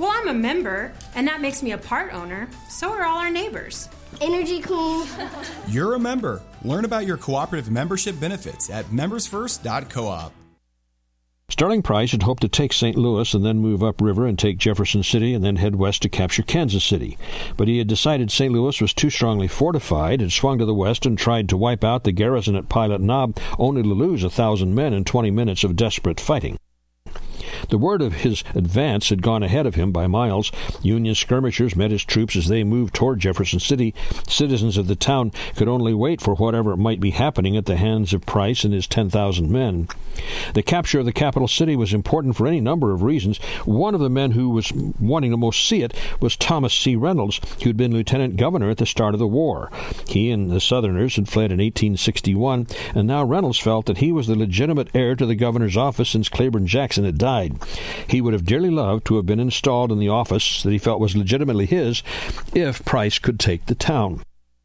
Well, I'm a member, and that makes me a part owner. So are all our neighbors. Energy Queen. You're a member. Learn about your cooperative membership benefits at membersfirst.coop. Sterling Price had hoped to take St. Louis and then move upriver and take Jefferson City and then head west to capture Kansas City. But he had decided St. Louis was too strongly fortified, had swung to the west and tried to wipe out the garrison at Pilot Knob, only to lose 1,000 men in 20 minutes of desperate fighting. The word of his advance had gone ahead of him by miles. Union skirmishers met his troops as they moved toward Jefferson City. Citizens of the town could only wait for whatever might be happening at the hands of Price and his 10,000 men. The capture of the capital city was important for any number of reasons. One of the men who was wanting to most see it was Thomas C. Reynolds, who had been lieutenant governor at the start of the war. He and the Southerners had fled in 1861, and now Reynolds felt that he was the legitimate heir to the governor's office since Claiborne Jackson had died. He would have dearly loved to have been installed in the office that he felt was legitimately his if Price could take the town.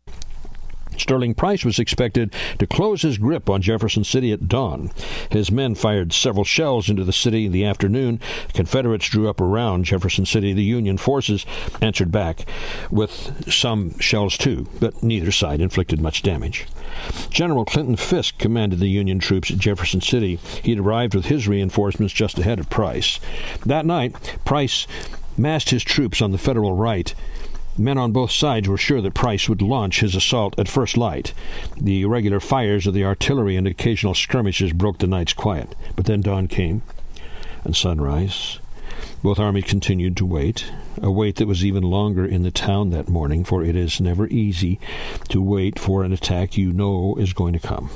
Sterling Price was expected to close his grip on Jefferson City at dawn. His men fired several shells into the city in the afternoon. Confederates drew up around Jefferson City. The Union forces answered back with some shells too, but neither side inflicted much damage. General Clinton Fisk commanded the Union troops at Jefferson City. He had arrived with his reinforcements just ahead of Price. That night, Price massed his troops on the Federal right. Men on both sides were sure that Price would launch his assault at first light. The irregular fires of the artillery and occasional skirmishes broke the night's quiet. But then dawn came, and sunrise. Both armies continued to wait, a wait that was even longer in the town that morning, for it is never easy to wait for an attack you know is going to come.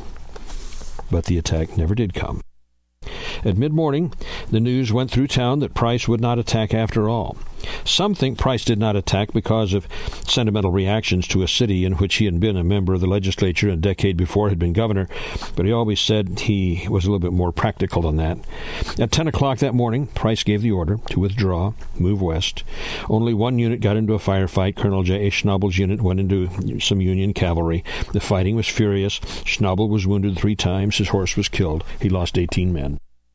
But the attack never did come. At mid-morning, the news went through town that Price would not attack after all. Some think Price did not attack because of sentimental reactions to a city in which he had been a member of the legislature and a decade before had been governor, but he always said he was a little bit more practical than that. At 10 o'clock that morning, Price gave the order to withdraw, move west. Only one unit got into a firefight. Colonel J. A. Schnabel's unit went into some Union cavalry. The fighting was furious. Schnabel was wounded 3 times. His horse was killed. He lost 18 men.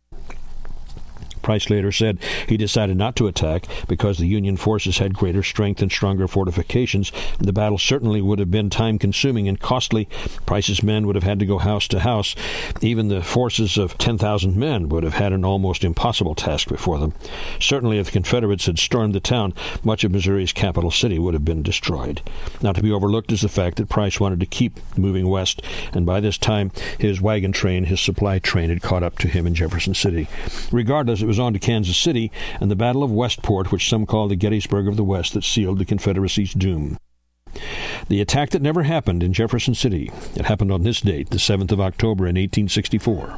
Price later said he decided not to attack because the Union forces had greater strength and stronger fortifications. The battle certainly would have been time-consuming and costly. Price's men would have had to go house to house. Even the forces of 10,000 men would have had an almost impossible task before them. Certainly, if the Confederates had stormed the town, much of Missouri's capital city would have been destroyed. Not to be overlooked is the fact that Price wanted to keep moving west, and by this time his wagon train, his supply train, had caught up to him in Jefferson City. Regardless, it was on to Kansas City and the Battle of Westport, which some call the Gettysburg of the West, that sealed the Confederacy's doom. The attack that never happened in Jefferson City. It happened on this date, the 7th of October in 1864.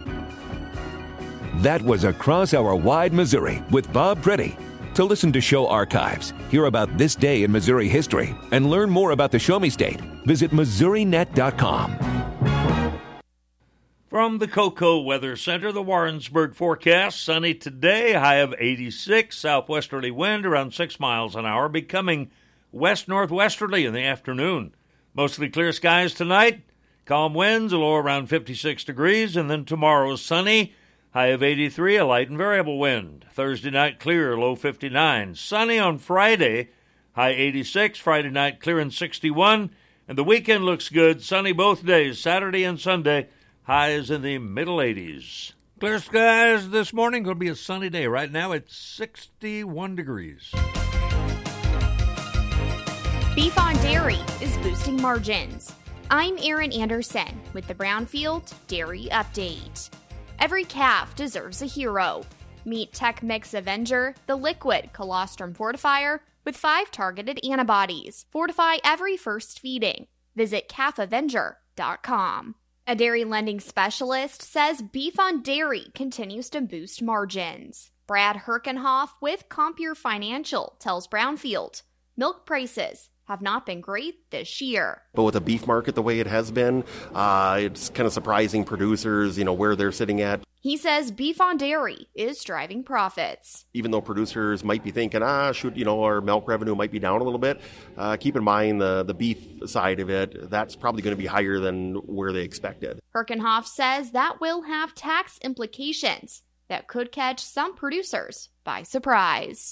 That was Across Our Wide Missouri with Bob Preddy. To listen to show archives, hear about this day in Missouri history, and learn more about the Show Me State, visit MissouriNet.com. From the Cocoa Weather Center, the Warrensburg forecast. Sunny today, high of 86, southwesterly wind around 6 miles an hour, becoming west-northwesterly in the afternoon. Mostly clear skies tonight, calm winds, a low around 56 degrees, and then tomorrow sunny, high of 83, a light and variable wind. Thursday night clear, low 59. Sunny on Friday, high 86, Friday night clear and 61, and the weekend looks good, sunny both days, Saturday and Sunday, highs in the middle 80s. Clear skies this morning. Going to be a sunny day. Right now it's 61 degrees. Beef on Dairy is boosting margins. I'm Erin Anderson with the Brownfield Dairy Update. Every calf deserves a hero. Meet Tech Mix Avenger, the liquid colostrum fortifier with 5 targeted antibodies. Fortify every first feeding. Visit calfavenger.com. A dairy lending specialist says Beef on Dairy continues to boost margins. Brad Herkenhoff with Compeer Financial tells Brownfield, milk prices have not been great this year. But with the beef market the way it has been, it's kind of surprising producers, where they're sitting at. He says Beef on Dairy is driving profits. Even though producers might be thinking, our milk revenue might be down a little bit, keep in mind the beef side of it, that's probably going to be higher than where they expected. Herkenhoff says that will have tax implications that could catch some producers by surprise.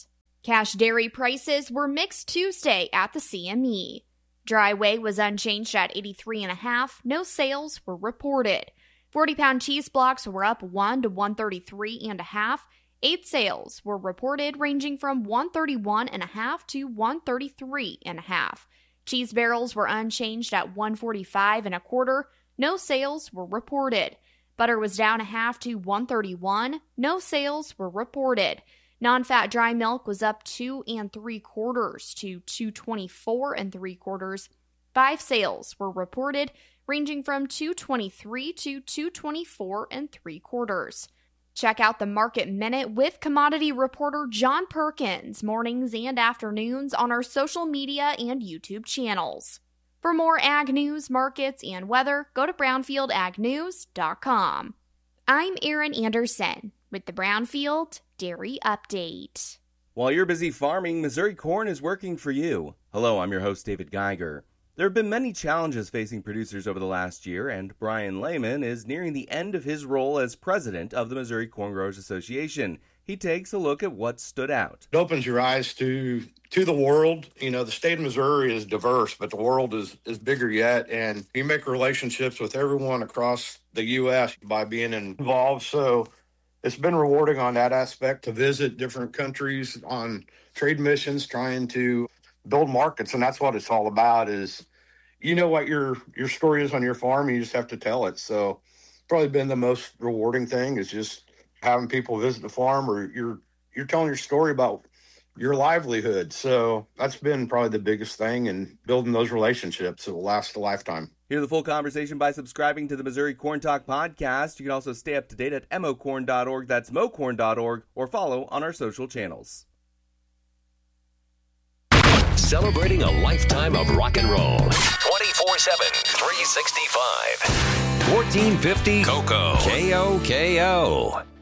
Cash dairy prices were mixed Tuesday at the CME. Dry whey was unchanged at 83.5. No sales were reported. 40-pound cheese blocks were up 1 to 133.5. 8 sales were reported, ranging from 131.5 to 133.5. Cheese barrels were unchanged at 145.25. No sales were reported. Butter was down 0.5 to 131. No sales were reported. Non-fat dry milk was up 2 3/4 to 224 3/4. 5 sales were reported, ranging from 223 to 224 3/4. Check out the Market Minute with commodity reporter John Perkins, mornings and afternoons on our social media and YouTube channels. For more ag news, markets, and weather, go to brownfieldagnews.com. I'm Erin Anderson with the Brownfield Dairy Update. While you're busy farming, Missouri Corn is working for you. Hello, I'm your host, David Geiger. There have been many challenges facing producers over the last year, and Brian Lehman is nearing the end of his role as president of the Missouri Corn Growers Association. He takes a look at what stood out. It opens your eyes to the world. You know, the state of Missouri is diverse, but the world is bigger yet, and you make relationships with everyone across the U.S. by being involved. So it's been rewarding on that aspect to visit different countries on trade missions, trying to build markets. And that's what it's all about is, you know what your story is on your farm, you just have to tell it. So probably been the most rewarding thing is just having people visit the farm, or you're telling your story about your livelihood. So that's been probably the biggest thing, in building those relationships that will last a lifetime. Hear the full conversation by subscribing to the Missouri Corn Talk podcast. You can also stay up to date at mocorn.org, that's mocorn.org, or follow on our social channels. Celebrating a lifetime of rock and roll. 24/7, 365. 1450 KOKO.